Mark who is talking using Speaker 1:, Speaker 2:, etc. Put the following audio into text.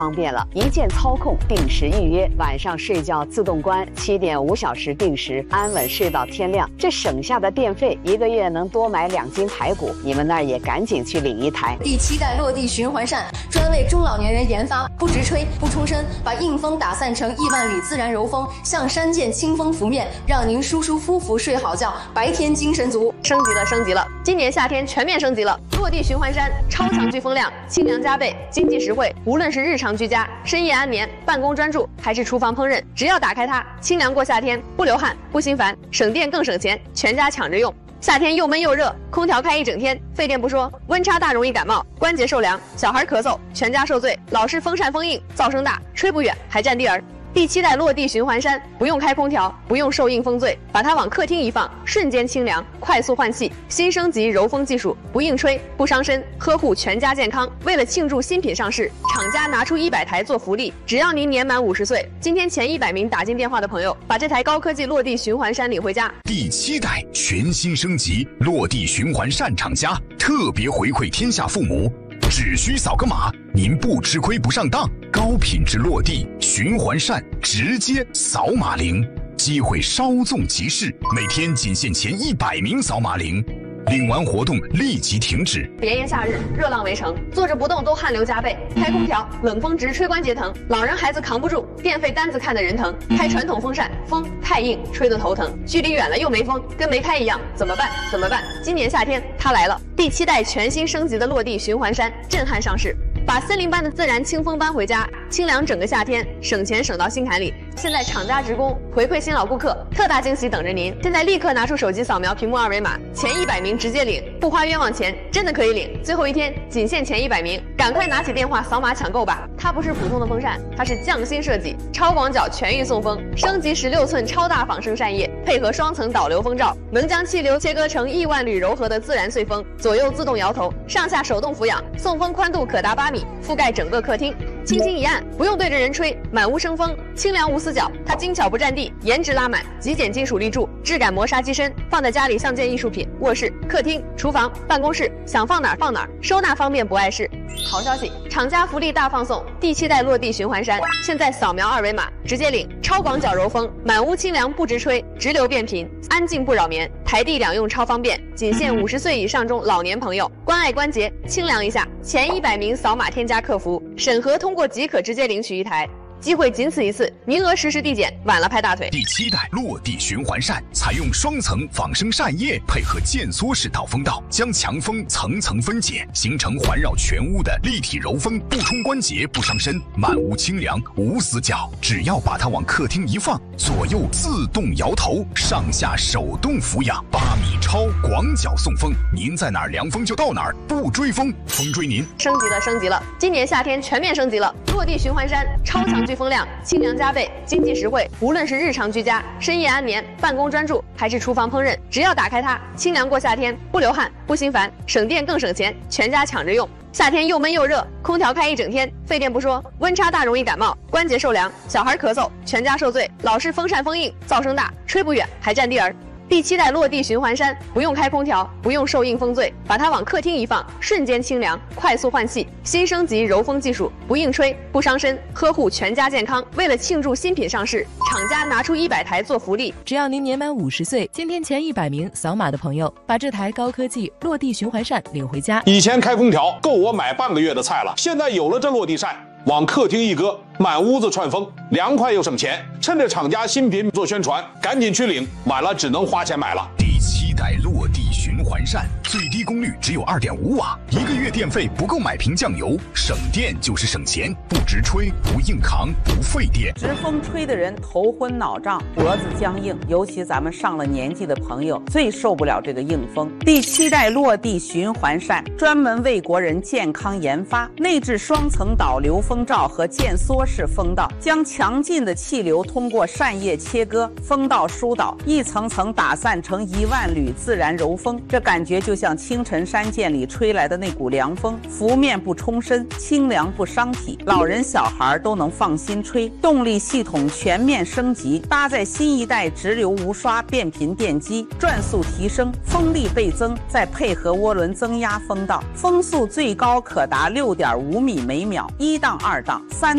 Speaker 1: 方便了，一键操控，定时预约，晚上睡觉自动关，7.5小时定时，安稳睡到天亮。这省下的电费，1个月能多买2斤排骨。你们那儿也赶紧去领一台。
Speaker 2: 第7代落地循环扇，专为中老年人研发，不直吹，不冲身，把硬风打散成亿万缕自然柔风，像山涧清风拂面，让您舒舒服服睡好觉，白天精神足。
Speaker 3: 升级了，升级了！今年夏天全面升级了，落地循环扇，超强聚风量，清凉加倍，经济实惠。无论是日常居家、深夜安眠、办公专注，还是厨房烹饪，只要打开它，清凉过夏天，不流汗，不心烦，省电更省钱，全家抢着用。夏天又闷又热，空调开一整天，费电不说，温差大容易感冒，关节受凉，小孩咳嗽，全家受罪。老是风扇风硬，噪声大，吹不远，还占地儿。第7代落地循环扇，不用开空调，不用受硬风醉，把它往客厅一放，瞬间清凉，快速换气。新升级柔风技术，不硬吹，不伤身，呵护全家健康。为了庆祝新品上市，厂家拿出100台做福利，只要您年满50岁，今天前100名打进电话的朋友，把这台高科技落地循环扇领回家。
Speaker 4: 第7代全新升级落地循环扇厂家特别回馈天下父母。只需扫个码，您不吃亏不上当。高品质落地循环扇，直接扫码领，机会稍纵即逝，每天仅限前100名扫码领。领完活动立即停止。
Speaker 3: 炎炎夏日，热浪围城，坐着不动都汗流浃背，开空调冷风直吹关节疼，老人孩子扛不住，电费单子看得人疼。开传统风扇，风太硬，吹得头疼，距离远了又没风，跟没开一样，怎么办？怎么办？今年夏天它来了，第7代全新升级的落地循环扇震撼上市。把森林般的自然清风搬回家，清凉整个夏天，省钱省到心坎里。现在厂家职工回馈新老顾客，特大惊喜等着您！现在立刻拿出手机扫描屏幕2维码，前100名直接领，不花冤枉钱，真的可以领！最后一天仅限前100名，赶快拿起电话扫码抢购吧！它不是普通的风扇，它是匠心设计，超广角全域送风，升级16寸超大仿生扇叶，配合双层导流风罩，能将气流切割成亿万缕柔和的自然碎风，左右自动摇头，上下手动俯仰，送风宽度可达8米，覆盖整个客厅。轻轻一按，不用对着人吹，满屋生风，清凉无死角。它精巧不占地，颜值拉满，极简金属立柱，质感磨砂机身，放在家里像件艺术品。卧室、客厅、厨房、办公室，想放哪儿放哪儿，收纳方便不碍事。好消息，厂家福利大放送，第7代落地循环扇，现在扫描2维码直接领，超广角柔风，满屋清凉不直吹，直流变频，安静不扰眠，台地两用超方便，仅限50岁以上中老年朋友，关爱关节，清凉一下。前100名扫码添加客服，审核通过即可直接领取1台。机会仅此一次，名额实时递减，晚了拍大腿。
Speaker 4: 第7代落地循环扇采用双层仿生扇叶，配合渐缩式导风道，将强风层层分解，形成环绕全屋的立体柔风，不冲关节，不伤身，满屋清凉无死角。只要把它往客厅一放，左右自动摇头，上下手动俯仰，8米超广角送风，您在哪儿凉风就到哪儿，不追风，风追您。
Speaker 3: 升级了，升级了！今年夏天全面升级了，落地循环扇，超强聚风量，清凉加倍，经济实惠。无论是日常居家、深夜安眠、办公专注，还是厨房烹饪，只要打开它，清凉过夏天，不流汗，不心烦，省电更省钱，全家抢着用。夏天又闷又热，空调开一整天，费电不说，温差大容易感冒，关节受凉，小孩咳嗽，全家受罪。老是风扇风硬，噪声大，吹不远，还占地儿。第7代落地循环扇，不用开空调，不用受硬风醉，把它往客厅一放，瞬间清凉，快速换气。新升级柔风技术，不硬吹，不伤身，呵护全家健康。为了庆祝新品上市，厂家拿出100台做福利，
Speaker 5: 只要您年满50岁，今天前100名扫码的朋友，把这台高科技落地循环扇领回家。
Speaker 6: 以前开空调够我买半个月的菜了，现在有了这落地扇，往客厅一搁，满屋子串风，凉快又省钱。趁着厂家新品做宣传，赶紧去领，晚了只能花钱买了。
Speaker 4: 第7代落地循环扇，最低功率只有2.5瓦，1个月电费不够买瓶酱油，省电就是省钱，不直吹，不硬扛，不费电。
Speaker 7: 直风吹的人头昏脑胀，脖子僵硬，尤其咱们上了年纪的朋友最受不了这个硬风。第7代落地循环扇专门为国人健康研发，内置双层导流风罩和渐缩式风道，将强劲的气流通过扇叶切割，风道疏导，一层层打散成1万缕自然柔风。这感觉就像清晨山涧里吹来的那股凉风，拂面不冲身，清凉不伤体，老人小孩都能放心吹。动力系统全面升级，搭载新一代直流无刷变频电机，转速提升，风力倍增，再配合涡轮增压风道，风速最高可达6.5米每秒，1档、2档、3